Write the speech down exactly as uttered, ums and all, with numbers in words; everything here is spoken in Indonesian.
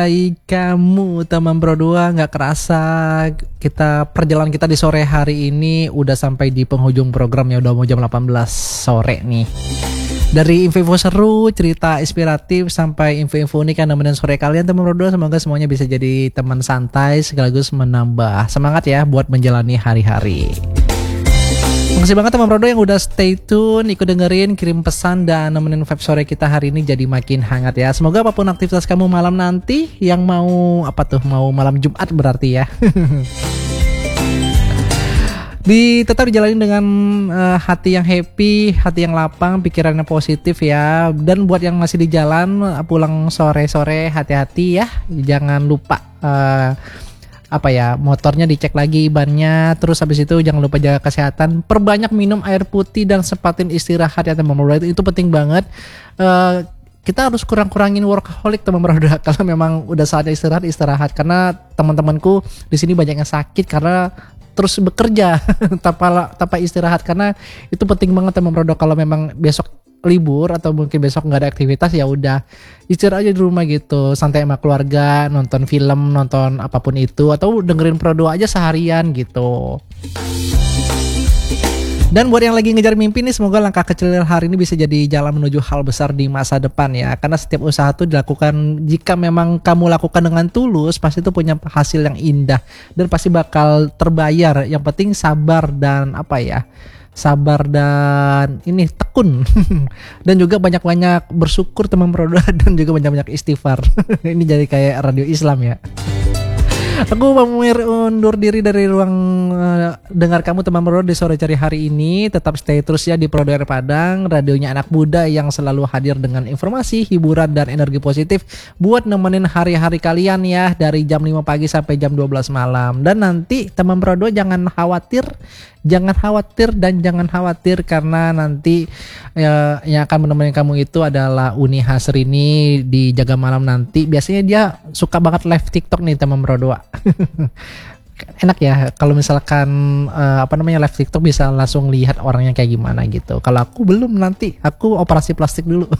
Hai kamu teman Bro dua, nggak kerasa kita perjalanan kita di sore hari ini udah sampai di penghujung programnya, udah mau jam delapan belas sore nih. Dari info-info seru, cerita inspiratif sampai info-info unik yang nemenin sore kalian teman Bro dua, semoga semuanya bisa jadi teman santai sekaligus menambah semangat ya buat menjalani hari-hari. Makasih banget teman Bro dua yang udah stay tune, ikut dengerin, kirim pesan dan nemenin vibe sore kita hari ini jadi makin hangat ya. Semoga apapun aktivitas kamu malam nanti, yang mau apa tuh, mau malam Jumat berarti ya. Di tetap dijalani dengan uh, hati yang happy, hati yang lapang, pikirannya positif ya. Dan buat yang masih di jalan pulang sore-sore, hati-hati ya, jangan lupa uh, apa ya, motornya dicek lagi bannya, terus habis itu jangan lupa jaga kesehatan, perbanyak minum air putih dan sempatin istirahat ya teman Bro, itu penting banget. Uh, kita harus kurang-kurangin workaholic teman Bro, kalau memang udah saatnya istirahat istirahat karena teman-temanku di sini banyak yang sakit karena terus bekerja tanpa tanpa istirahat, karena itu penting banget teman Bro. Kalau memang besok libur atau mungkin besok nggak ada aktivitas, ya udah istirahat aja di rumah gitu, santai sama keluarga, nonton film, nonton apapun itu, atau dengerin Pro dua aja seharian gitu. Dan buat yang lagi ngejar mimpi nih, semoga langkah kecil hari ini bisa jadi jalan menuju hal besar di masa depan ya. Karena setiap usaha itu dilakukan, jika memang kamu lakukan dengan tulus, pasti itu punya hasil yang indah dan pasti bakal terbayar. Yang penting sabar dan apa ya, sabar dan ini tekun. Dan juga banyak-banyak bersyukur teman Bro, dan juga banyak-banyak istighfar. Ini jadi kayak radio Islam ya. Aku pamir undur diri dari ruang uh, dengar kamu teman Bro di sore cari hari ini. Tetap stay terus ya di Pro dua Padang, radionya anak muda yang selalu hadir dengan informasi, hiburan dan energi positif buat nemenin hari-hari kalian ya, dari jam lima pagi sampai jam dua belas malam. Dan nanti teman Pro dua jangan khawatir, jangan khawatir dan jangan khawatir karena nanti ya, yang akan menemani kamu itu adalah Uni Hasrini di Jaga Malam nanti. Biasanya dia suka banget live TikTok nih teman Bro dua. Enak ya kalau misalkan uh, apa namanya live TikTok bisa langsung lihat orangnya kayak gimana gitu. Kalau aku belum, nanti aku operasi plastik dulu.